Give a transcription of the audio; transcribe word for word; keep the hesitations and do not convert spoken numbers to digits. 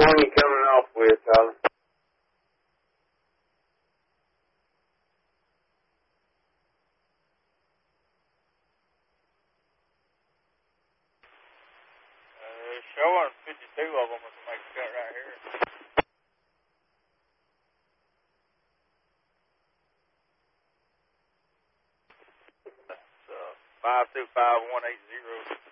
one you coming off with, Tyler? Uh, showing fifty-two of them if I make a cut right here. That's uh, five two five one eight zero.